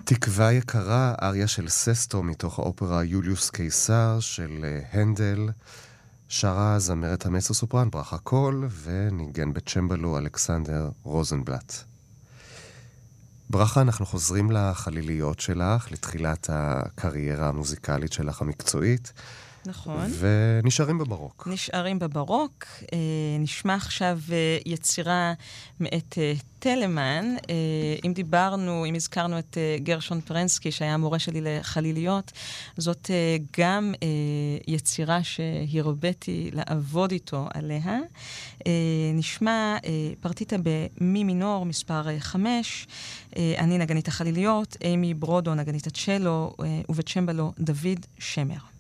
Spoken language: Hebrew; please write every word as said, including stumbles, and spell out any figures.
תקווה יקרה, אריה של ססטו מתוך האופרה יוליוס קיסר של הנדל, שרה זמרת המסו-סופרן ברכה קול וניגן בצ'מבלו אלכסנדר רוזנבלט. ברכה, אנחנו חוזרים לחליליות שלך, לתחילת הקריירה המוזיקלית שלך המקצועית. נכון. ונשארים בברוק. נשארים בברוק. אה, נשמע עכשיו אה, יצירה מאת אה, טלמן. אה, אם דיברנו, אם הזכרנו את אה, גרשון פרנסקי, שהיה המורה שלי לחליליות, זאת אה, גם אה, יצירה שהרבתי לעבוד איתו עליה. אה, נשמע אה, פרטיטה במי מינור, מספר אה, חמש. אה, אני נגנית החליליות, אימי ברודו נגנית הצ'לו, אה, ובצ'מבלו דוד שמר.